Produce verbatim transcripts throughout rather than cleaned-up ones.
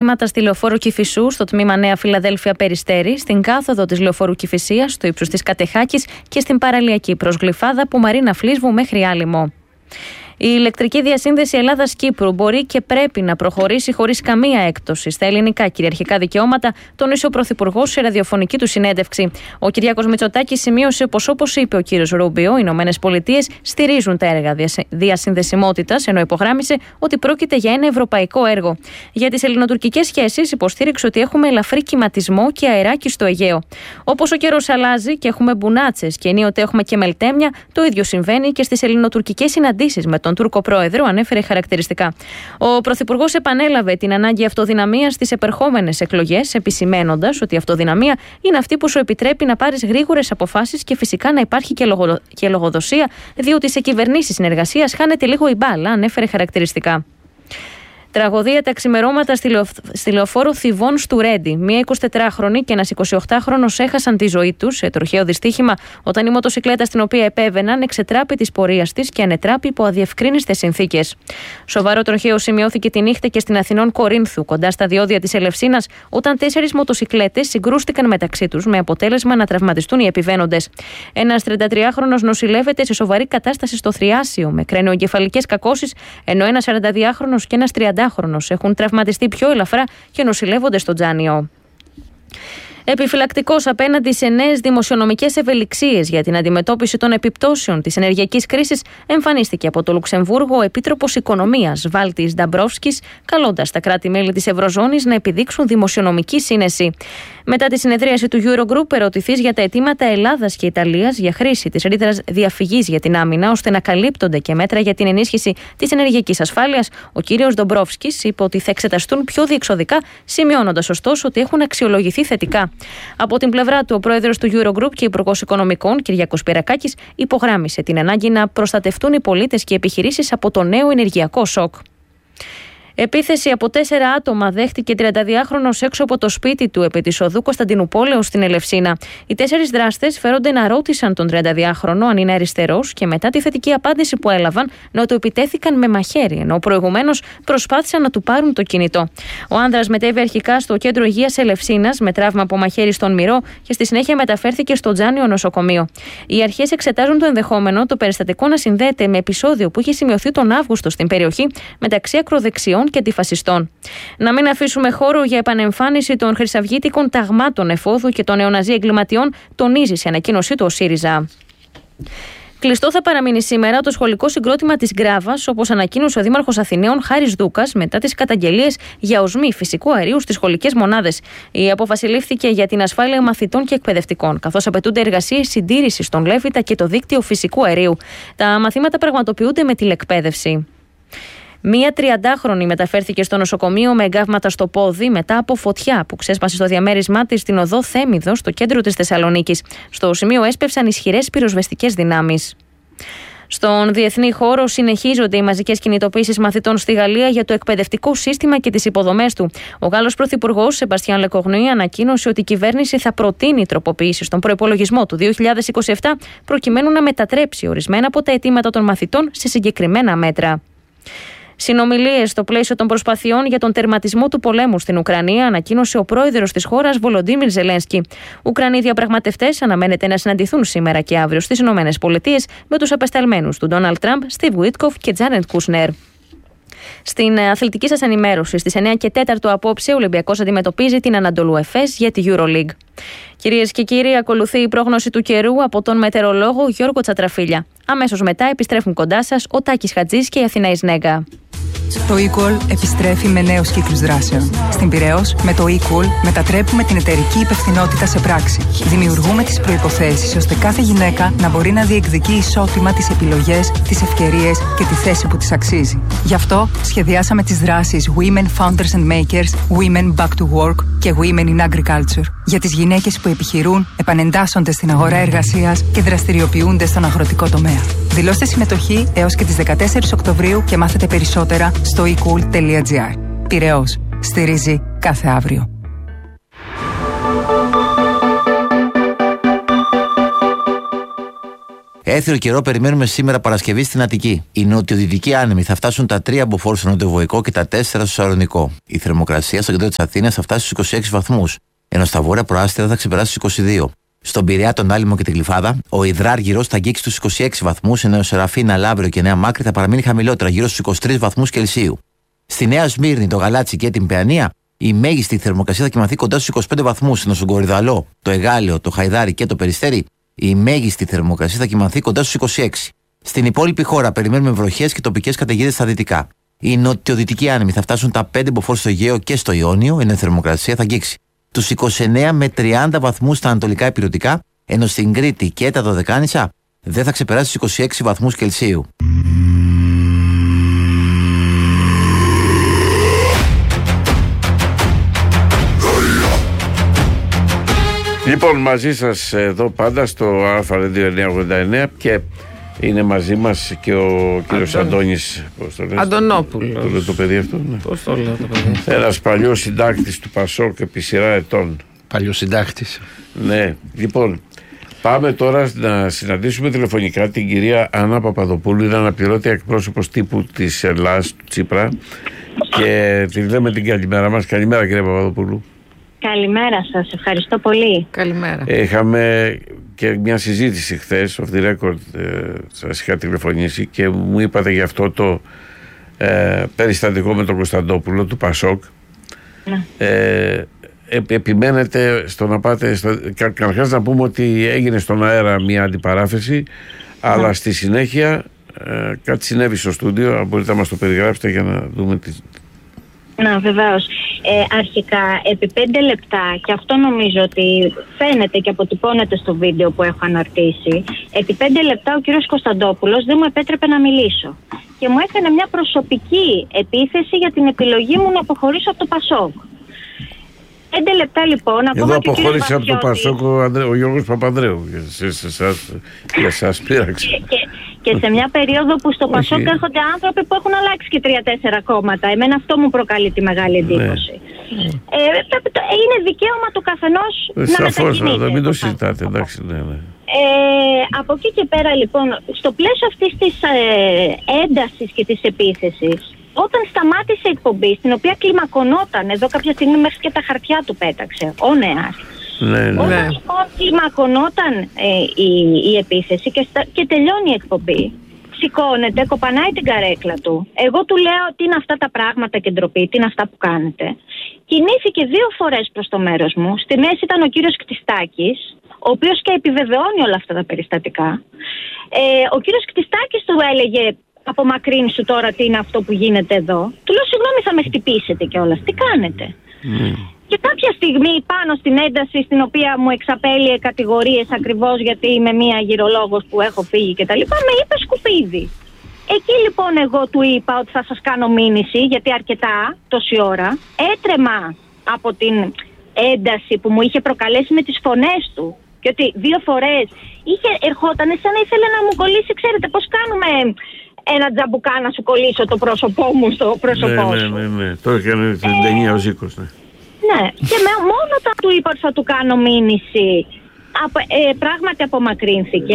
ατυχήματα στη λεωφόρο Κηφισού, στο τμήμα Νέα Φιλαδέλφια Περιστέρη, στην κάθοδο της λεωφόρου Κηφισίας, στο ύψος της Κατεχάκης και στην παραλιακή προς Γλυφάδα από Μαρίνα Φλίσβου μέχρι Άλυμο. Η ηλεκτρική διασύνδεση Ελλάδας-Κύπρου μπορεί και πρέπει να προχωρήσει χωρίς καμία έκπτωση στα ελληνικά κυριαρχικά δικαιώματα, τόνισε ο Πρωθυπουργός σε ραδιοφωνική του συνέντευξη. Ο Κυριάκος Μητσοτάκης σημείωσε πως, όπως είπε ο κύριος Ρούμπιο, οι Ηνωμένες Πολιτείες στηρίζουν τα έργα διασυνδεσιμότητας, ενώ υπογράμμισε ότι πρόκειται για ένα ευρωπαϊκό έργο. Για τις ελληνοτουρκικές σχέσεις, υποστήριξε ότι έχουμε ελαφρύ κυματισμό και αεράκι στο Αιγαίο. Όπως ο καιρός αλλάζει και έχουμε μπουνάτσες και ενίοτε έχουμε και μελτέμια, το ίδιο συμβαίνει και στις ελληνοτουρκικές συναντήσεις με τον Τούρκο πρόεδρο, ανέφερε χαρακτηριστικά. Ο Πρωθυπουργός επανέλαβε την ανάγκη αυτοδυναμίας στις επερχόμενες εκλογές, επισημένοντας ότι η αυτοδυναμία είναι αυτή που σου επιτρέπει να πάρεις γρήγορες αποφάσεις και φυσικά να υπάρχει και, λογο... και λογοδοσία, διότι σε κυβερνήσεις συνεργασίας χάνεται λίγο η μπάλα, ανέφερε χαρακτηριστικά. Τραγωδία τα ξημερώματα στη, λεω... στη λεωφόρο Θηβών του Ρέντι. Μία εικοσιτετράχρονη και ένας εικοσιοκτάχρονος έχασαν τη ζωή τους σε τροχαίο δυστύχημα όταν η μοτοσικλέτα στην οποία επέβαιναν εξετράπη της πορείας της και ανετράπη υπό αδιευκρίνιστες συνθήκες. Σοβαρό τροχαίο σημειώθηκε τη νύχτα και στην Αθηνών Κορίνθου, κοντά στα διόδια της Ελευσίνας, όταν τέσσερις μοτοσικλέτες συγκρούστηκαν μεταξύ τους με αποτέλεσμα να τραυματιστούν οι επιβαίνοντες. Ένας τριαντατριάχρονος νοσηλεύεται σε σοβαρή κατάσταση στο Θριάσιο με κρανιοεγκεφαλικές κακώσεις, ενώ ένας σαρανταδυάχρονος και ένας τριαντάχρονος έχουν τραυματιστεί πιο ελαφρά και νοσηλεύονται στο Τζάνιο. Επιφυλακτικός απέναντι σε νέες δημοσιονομικές ευελιξίες για την αντιμετώπιση των επιπτώσεων της ενεργειακής κρίσης εμφανίστηκε από το Λουξεμβούργο ο Επίτροπος Οικονομίας Βάλτις Νταμπρόφσκης, καλώντας τα κράτη-μέλη της Ευρωζώνης να επιδείξουν δημοσιονομική σύνεση. Μετά τη συνεδρίαση του Eurogroup, ερωτηθείς για τα αιτήματα Ελλάδας και Ιταλίας για χρήση της ρήτρας διαφυγής για την άμυνα, ώστε να καλύπτονται και μέτρα για την ενίσχυση της ενεργειακής ασφάλειας, ο κύριος Ντομπρόφσκης είπε ότι θα εξεταστούν πιο διεξοδικά, σημειώνοντας ωστόσο ότι έχουν αξιολογηθεί θετικά. Από την πλευρά του, ο πρόεδρος του Eurogroup και υπουργός Οικονομικών, Κυριάκος Πυρακάκης, υπογράμμισε την ανάγκη να προστατευτούν οι πολίτες και οι επιχειρήσεις από το νέο ενεργειακό σοκ. Επίθεση από τέσσερα άτομα δέχτηκε τριανταδυάχρονος έξω από το σπίτι του επί της οδού Κωνσταντινουπόλεως στην Ελευσίνα. Οι τέσσερις δράστες φέρονται να ρώτησαν τον τριανταδυάχρονο αν είναι αριστερός και μετά τη θετική απάντηση που έλαβαν να το επιτέθηκαν με μαχαίρι, ενώ προηγουμένως προσπάθησαν να του πάρουν το κινητό. Ο άνδρας μετέβη αρχικά στο κέντρο υγείας Ελευσίνας με τραύμα από μαχαίρι στον μυρό και στη συνέχεια μεταφέρθηκε στο Τζάνιο νοσοκομείο. Οι αρχές εξετάζουν το ενδεχόμενο το περιστατικό να συνδέεται με επεισόδιο που είχε σημειωθεί τον Αύγουστο στην περιοχή μεταξύ ακροδεξιών και αντιφασιστών. Να μην αφήσουμε χώρο για επανεμφάνιση των χρυσαυγίτικων ταγμάτων εφόδου και των νεοναζί εγκληματιών, τονίζει σε ανακοίνωσή του ο ΣΥΡΙΖΑ. Κλειστό θα παραμείνει σήμερα το σχολικό συγκρότημα της Γκράβας, όπως ανακοίνωσε ο Δήμαρχος Αθηναίων Χάρης Δούκας μετά τις καταγγελίες για οσμή φυσικού αερίου στις σχολικές μονάδες. Η απόφαση λήφθηκε για την ασφάλεια μαθητών και εκπαιδευτικών, καθώς απαιτούνται εργασίες συντήρησης στον Λέβητα και το δίκτυο φυσικού αερίου. Τα μαθήματα πραγματοποιούνται με τηλεκπαίδευση. Μία τριαντάχρονη μεταφέρθηκε στο νοσοκομείο με εγκάβματα στο πόδι μετά από φωτιά που ξέσπασε στο διαμέρισμά της στην οδό Θέμιδο, στο κέντρο της Θεσσαλονίκης. Στο σημείο έσπευσαν ισχυρές πυροσβεστικές δυνάμεις. Στον διεθνή χώρο συνεχίζονται οι μαζικές κινητοποίησεις μαθητών στη Γαλλία για το εκπαιδευτικό σύστημα και τις υποδομές του. Ο Γάλλος Πρωθυπουργός Σεμπαστιάν Λεκογνουή ανακοίνωσε ότι η κυβέρνηση θα προτείνει τροποποιήσεις στον προϋπολογισμό του δύο χιλιάδες είκοσι επτά προκειμένου να μετατρέψει ορισμένα από τα αιτήματα των μαθητών σε συγκεκριμένα μέτρα. Συνομιλίες στο πλαίσιο των προσπαθειών για τον τερματισμό του πολέμου στην Ουκρανία, ανακοίνωσε ο πρόεδρος της χώρας Βολοντίμιρ Ζελένσκι. Ουκρανοί διαπραγματευτές αναμένεται να συναντηθούν σήμερα και αύριο στις Ηνωμένες Πολιτείες με τους απεσταλμένους του Ντόναλντ Τραμπ, Στιβ Βουίτκοφ και Τζάρεντ Κούσνερ. Στην αθλητική σας ενημέρωση, στις εννιά και τέσσερα απόψε, ο Ολυμπιακός αντιμετωπίζει την Ανατολού Εφές για τη EuroLeague. Κυρίες και κύριοι, ακολουθεί η πρόγνωση του καιρού από τον μετεωρολόγο Γιώργο Τσατραφίλια. Αμέσως μετά επιστρέφουν κοντά σας ο Τάκης Χατζής και η Αθηνάης Νέγκα. Το eCall επιστρέφει με νέους κύκλους δράσεων. Στην Πειραιώς, με το eCall μετατρέπουμε την εταιρική υπευθυνότητα σε πράξη. Δημιουργούμε τις προϋποθέσεις ώστε κάθε γυναίκα να μπορεί να διεκδικεί ισότιμα τις επιλογές, τις ευκαιρίες και τη θέση που της αξίζει. Γι' αυτό σχεδιάσαμε τις δράσεις Women Founders and Makers, Women Back to Work και Women in Agriculture για τις γυναίκες που επιχειρούν, επανεντάσσονται στην αγορά εργασίας και δραστηριοποιούνται στον αγροτικό τομέα. Δηλώστε συμμετοχή έως και τις δεκατέσσερις Οκτωβρίου και μάθετε περισσότερα στο e cool τελεία gr. Πειραιώς. Στηρίζει κάθε αύριο. Έθριο καιρό περιμένουμε σήμερα Παρασκευή στην Αττική. Οι νοτιοδυτικοί άνεμοι θα φτάσουν τα τρία μποφόρ στο νοτιοβοϊκό και τα τέσσερα στο Σαρονικό. Η θερμοκρασία στο κέντρο της Αθήνας θα φτάσει στους είκοσι έξι βαθμούς, ενώ στα βόρεια προάστια θα ξεπεράσει στους είκοσι δύο. Στον Πειραιά, τον Άλυμο και την Γλυφάδα, ο υδράργυρος θα αγγίξει τους είκοσι έξι βαθμούς, ενώ ο Σεραφίνα, Λαύριο και Νέα Μάκρη θα παραμείνει χαμηλότερα, γύρω στους είκοσι τρεις βαθμούς Κελσίου. Στη Νέα Σμύρνη, το Γαλάτσι και την Παιανία, η μέγιστη θερμοκρασία θα κοιμαθεί κοντά στους είκοσι πέντε βαθμούς, ενώ στον Κορυδαλό, το Εγάλεο, το Χαϊδάρι και το Περιστέρι, η μέγιστη θερμοκρασία θα κοιμαθεί κοντά στους είκοσι έξι. Στην υπόλοιπη χώρα περιμένουμε βροχές και τοπικές καταιγίδες στα δυτικά. Οι νοτιοδυτικοί άνεμοι θα φτάσουν τα πέντε μποφόρ στο Αιγαίο και στο Ιόνιο, ενώ η θερμοκρασία θα αγγίξει τους είκοσι εννέα με τριάντα βαθμούς στα ανατολικά ηπειρωτικά, ενώ στην Κρήτη και τα Δωδεκάνησα δεν θα ξεπεράσει τους είκοσι έξι βαθμούς Κελσίου. Λοιπόν, μαζί σας εδώ πάντα στο Α δύο εννιακόσια ογδόντα εννέα και είναι μαζί μας και ο κύριος Αντών... Αντώνης. Πώς το λες? Αντωνόπουλος. Το λέω το παιδί αυτό. Ναι. Πώς το λέω το παιδί? Ένας παλιός συντάκτης του Πασόκ επί σειρά ετών. Παλιός συντάκτης. Ναι, λοιπόν, πάμε τώρα να συναντήσουμε τηλεφωνικά την κυρία Άννα Παπαδοπούλου, είναι αναπληρώτη εκπρόσωπος τύπου της Ελλάδας, του Τσίπρα, και τη λέμε την καλημέρα μας. Καλημέρα, κυρία Παπαδοπούλου. Καλημέρα σας, ευχαριστώ πολύ. Καλημέρα. Είχαμε και μια συζήτηση χθες, off the record, ε, σας είχα τηλεφωνήσει και μου είπατε για αυτό το ε, περιστατικό με τον Κωνσταντόπουλο του Πασόκ. Ναι. Ε, επιμένετε στο να πάτε στο, καταρχάς να πούμε ότι έγινε στον αέρα μια αντιπαράθεση, ναι, αλλά στη συνέχεια ε, κάτι συνέβη στο στούντιο. Αν μπορείτε να μας το περιγράψετε για να δούμε τι... Να, βεβαίως. Ε, αρχικά, επί πέντε λεπτά, και αυτό νομίζω ότι φαίνεται και αποτυπώνεται στο βίντεο που έχω αναρτήσει, επί πέντε λεπτά ο κύριος Κωνσταντόπουλος δεν μου επέτρεπε να μιλήσω. Και μου έκανε μια προσωπική επίθεση για την επιλογή μου να αποχωρήσω από το Πασόκ. Πέντε λεπτά λοιπόν, ακόμα. Εδώ και αποχώρησε από το Πασόκ ο, Ανδρέ, ο Γιώργος Παπανδρέου. Για εσάς πείραξε. Και, και σε μια περίοδο που στο Πασόκ έρχονται άνθρωποι που έχουν αλλάξει και τρία-τέσσερα κόμματα. Εμένα αυτό μου προκαλεί τη μεγάλη εντύπωση. Ναι. Ε, είναι δικαίωμα του καθενός να μετακινείται. Σαφώς, μην το συζητάτε, εντάξει, ναι, ναι. Ε, από εκεί και πέρα λοιπόν, στο πλαίσιο αυτής της ε, έντασης και της επίθεσης, όταν σταμάτησε η εκπομπή, στην οποία κλιμακωνόταν, εδώ κάποια στιγμή μέχρι και τα χαρτιά του πέταξε ο Νεάς. Ναι, ναι. Όταν λοιπόν κλιμακωνόταν ε, η, η επίθεση και, στα, και τελειώνει η εκπομπή, σηκώνεται, κοπανάει την καρέκλα του. Εγώ του λέω τι είναι αυτά τα πράγματα και ντροπή, τι είναι αυτά που κάνετε. Κινήθηκε δύο φορές προς το μέρος μου. Στη μέση ήταν ο κύριος Κτιστάκης, ο οποίος και επιβεβαιώνει όλα αυτά τα περιστατικά. Ε, ο κύριος Κτιστάκης του έλεγε, απομακρύνει σου τώρα τι είναι αυτό που γίνεται εδώ. Του λέω συγγνώμη, θα με χτυπήσετε κιόλας, τι κάνετε. Mm. Και κάποια στιγμή πάνω στην ένταση, στην οποία μου εξαπέλυε κατηγορίες ακριβώς γιατί είμαι μία γυρολόγος που έχω φύγει και τα λοιπά, με είπε σκουπίδι. Εκεί λοιπόν εγώ του είπα ότι θα σας κάνω μήνυση, γιατί αρκετά τόση ώρα έτρεμα από την ένταση που μου είχε προκαλέσει με τις φωνές του. Και ότι δύο φορές είχε, ερχόταν σαν να ήθελε να μου κολλήσει, ξέρετε πώς κάνουμε ένα τζαμπουκά να σου κολλήσω το πρόσωπό μου στο πρόσωπό ναι, σου. Ναι, ναι, ναι. Το έκανε την ε, ταινία ο Ζήκος, ναι. Ναι, και με, μόνο όταν του είπα ότι θα του κάνω μήνυση, απ, ε, πράγματι απομακρύνθηκε,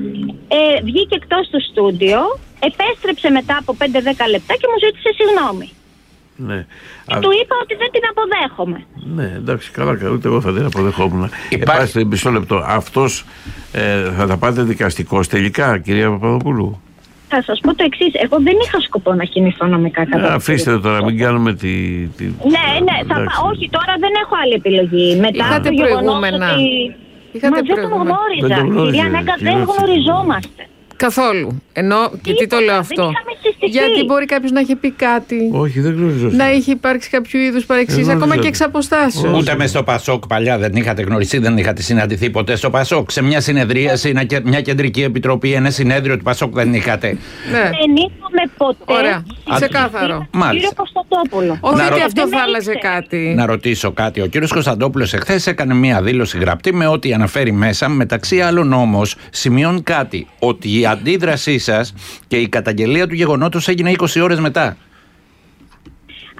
ε, βγήκε εκτός του στούντιο, επέστρεψε μετά από πέντε δέκα λεπτά και μου ζήτησε συγγνώμη. Ναι. Και Α... του είπα ότι δεν την αποδέχομαι. Ναι, εντάξει, καλά, ούτε εγώ θα την αποδεχόμουν. Υπάρχει ε, μισό λεπτό. Αυτός ε, θα τα πάτε δικαστικός τελικά, κυρία Παπαδοπούλου? Θα σας πω το εξής. Εγώ δεν είχα σκοπό να κινηθώ νομικά κατά. Ε, αφήστε το τώρα, μην κάνουμε τη. τη... Ναι, ναι, θα πα... όχι, τώρα δεν έχω άλλη επιλογή. Μετά Είχατε το προηγούμενα. Ότι... Είχατε Μα δεν τον γνώριζα. Κυρία Νέγκα, δεν γνωριζόμαστε. Καθόλου. Ενώ, και τι το λέω αυτό? Γιατί μπορεί κάποιο να είχε πει κάτι. Όχι, δεν γνωρίζω. Να είχε υπάρξει κάποιο είδους παρεξήγηση, ακόμα και εξ αποστάσεως. Ούτε μες στο Πασόκ παλιά δεν είχατε γνωριστεί, δεν είχατε συναντηθεί ποτέ στο Πασόκ. Σε μια συνεδρίαση, μια κεντρική επιτροπή, ένα συνέδριο του Πασόκ δεν είχατε. Ναι. Δεν είχαμε ποτέ. Ωραία. Ξεκάθαρο. Κύριο Κωνσταντόπουλο. Όχι ότι αυτό θα άλλαζε κάτι. Να ρωτήσω κάτι. Ο κύριος Κωνσταντόπουλος εχθές έκανε μια δήλωση γραπτή με ό,τι αναφέρει μέσα. Μεταξύ άλλων όμως σημειώνει κάτι. Ότι η αντίδρασή σας και η καταγγελία του γεγονότος έγινε είκοσι ώρες μετά.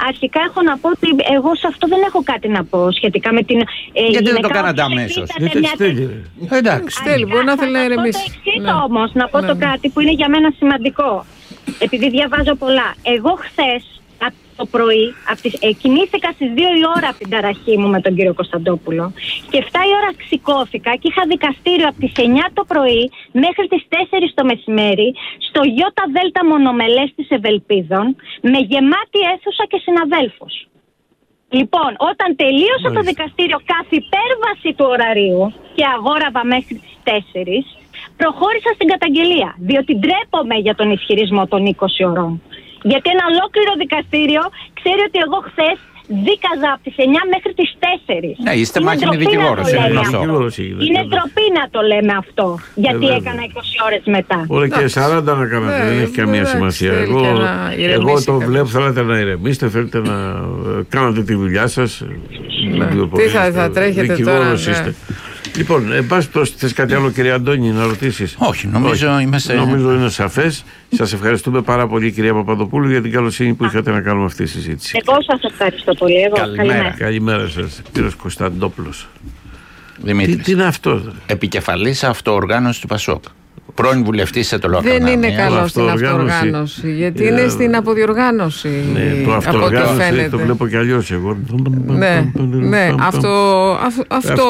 αρχικά έχω να πω ότι εγώ σε αυτό δεν έχω κάτι να πω σχετικά με την. Ε, Γιατί δεν το κάνατε αμέσως? Εντάξει, Στέλνει, μπορεί να θέλει να ηρεμήσει. Να πω όμως, να πω το κάτι που είναι για μένα σημαντικό. Επειδή διαβάζω πολλά. Εγώ χθες το πρωί, τις, ε, κινήθηκα στις δύο η ώρα από την ταραχή μου με τον κύριο Κωνσταντόπουλο και εφτά η ώρα ξηκώθηκα και είχα δικαστήριο από τις εννιά το πρωί μέχρι τις τέσσερις το μεσημέρι στο Ιώτα Δέλτα Μονομελές της Ευελπίδων με γεμάτη αίθουσα και συναδέλφους. Λοιπόν, όταν τελείωσα Μάλιστα. το δικαστήριο καθ' υπέρβαση του ωραρίου και αγόραβα μέχρι τις τέσσερις, προχώρησα στην καταγγελία, διότι ντρέπομαι για τον ισχυρισμό των είκοσι ωρών. Γιατί ένα ολόκληρο δικαστήριο ξέρει ότι εγώ χθες δίκαζα από τις εννιά μέχρι τις τέσσερις. Ναι, είστε μάχημοι δικηγόρος. Είναι ντροπή να το λέμε αυτό. Γιατί ε, έκανα είκοσι ώρες μετά. Όλα και σαράντα να κάνατε, δεν έχει καμία σημασία. Εγώ, εγώ το βλέπω, θέλετε να ηρεμήσετε, θέλετε να κάνετε τη δουλειά σας. Τι θα, θα τρέχετε τώρα. Λοιπόν, εν πάση περιπτώσει, θες κάτι άλλο, κύριε Αντώνη, να ρωτήσεις? Όχι, νομίζω Όχι. είμαστε. Νομίζω είναι σαφές. Σας ευχαριστούμε πάρα πολύ, κυρία Παπαδοπούλου, για την καλοσύνη που είχατε να κάνουμε αυτή τη συζήτηση. Εγώ σας ευχαριστώ πολύ. Εγώ. Καλημέρα. Καλημέρα. Καλημέρα σας, κύριος Κωνσταντόπουλος. Δημήτρης. Τι, τι είναι αυτό? Επικεφαλής αυτοοργάνωση του Πασόκ. Πρώην βουλευτής σε το Λοκανάμι. Δεν είναι καλό στην αυτοοργάνωση. Γιατί yeah. είναι στην αποδιοργάνωση. Ναι, το αυτοοργάνωση το βλέπω κι αλλιώς εγώ. Ναι, ναι, αυτό. Αυτό.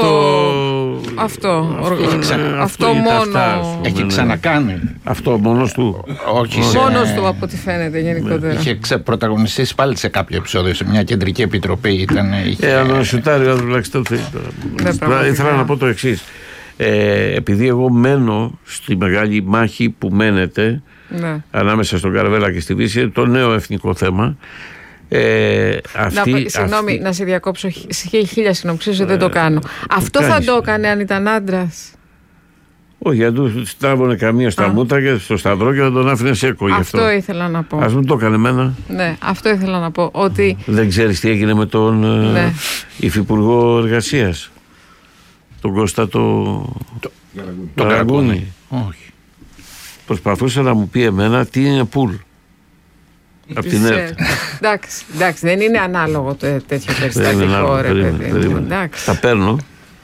Αυτό. Αυτό μόνο. Έχει ξανακάνει. Αυτό μόνος του. Όχι. Μόνος του από ό,τι φαίνεται γενικότερα. Είχε ξεπρωταγωνιστήσει πάλι σε κάποιο επεισόδιο σε μια κεντρική επιτροπή. Ε, αν σουτάρει ο τουλάχιστον. Ήθελα να πω το εξής. Ε, επειδή εγώ μένω στη μεγάλη μάχη που μένετε ναι. ανάμεσα στον Καρβέλα και στη Δύση, το νέο εθνικό θέμα. Ε, αυτή, να, συγγνώμη, αυτή... να σε διακόψω χίλια συνοψίες, ε, δεν το κάνω. Αυτό κάνεις. Θα το έκανε αν ήταν άντρας? Όχι, γιατί του στράβωνε καμία στα μούτρα και στο σταυρό και θα τον άφηνε σέκο γι' αυτό. Αυτό ήθελα να πω. Ας μου το έκανε εμένα. Ναι, αυτό ήθελα να πω. Ότι... Δεν ξέρεις τι έγινε με τον ναι. υφυπουργό εργασίας, τον Κώστα το, το, το Ραγκούνι. Όχι. Προσπαθούσε να μου πει εμένα τι είναι πουλ. Από την ΕΡΤ. Εντάξει, εντάξει, δεν είναι ανάλογο το τέτοιο περιστατικό. Τα παίρνω,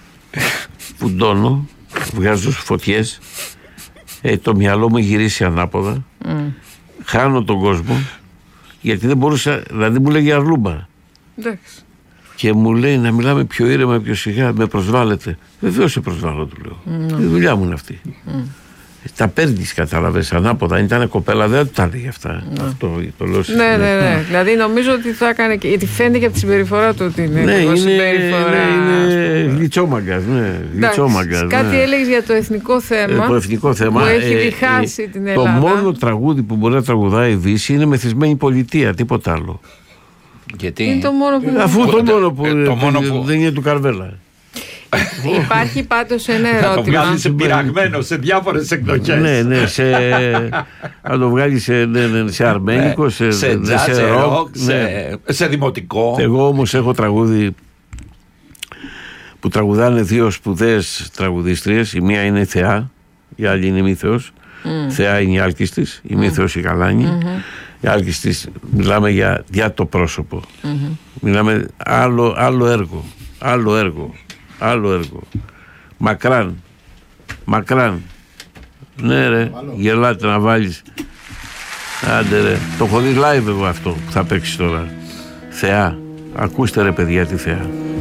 φουντώνω, βγάζω φωτιές, ε, το μυαλό μου γυρίσει ανάποδα, mm. χάνω τον κόσμο, γιατί δεν μπορούσα, δηλαδή μου λέγει αρλούμπα. Εντάξει. Και μου λέει να μιλάμε πιο ήρεμα, πιο σιγά, με προσβάλλετε. Βεβαίως σε προσβάλλω, του λέω. Mm. Η δουλειά μου είναι αυτή. Mm. Τα παίρνεις, κατάλαβες, ανάποδα. Αν ήταν κοπέλα, δεν τα έλεγε αυτά. Mm. Αυτό το λέω. Ναι, ναι, ναι. Δηλαδή νομίζω ότι θα έκανε. Και... γιατί φαίνεται και από τη συμπεριφορά του ότι είναι. Ναι, είναι, συμπεριφορά, ναι, είναι γλυτσόμαγκας. Ναι, γλυτσόμαγκας, ναι. Κάτι έλεγες για το εθνικό θέμα. Ε, το εθνικό θέμα. Που έχει διχάσει ε, την Ελλάδα. Το μόνο τραγούδι που μπορεί να τραγουδάει η Δύση είναι Μεθυσμένη Πολιτεία, τίποτα άλλο. Γιατί? Είναι το μόνο που... Αφού το μόνο που, ε, το μόνο που... δεν είναι του Καρβέλα. Υπάρχει πάντως ένα ερώτημα. Θα το βγάλει σε πειραγμένο σε διάφορες εκδοχές. Ναι, ναι, σε... θα το βγάλει σε, ναι, ναι, σε αρμένικο, σε, σε τζάζ, σε ροκ, σε, ναι. σε δημοτικό. Εγώ όμως έχω τραγούδι που τραγουδάνε δύο σπουδαίες τραγουδίστριες. Η μία είναι η Θεά, η άλλη είναι η Μύθεως. Mm. Θεά είναι η Άλκης της, η Μύθεως η Γαλάνη. Mm-hmm. Η Άλκης της, μιλάμε για, για το πρόσωπο. Mm-hmm. Μιλάμε άλλο, άλλο έργο, άλλο έργο. Άλλο έργο. Μακράν. Μακράν. Ναι ρε, γελάτε να βάλεις. Άντε ρε. Το έχω δει live εγώ αυτό που θα παίξει τώρα. Θεά. Ακούστε ρε παιδιά τη Θεά.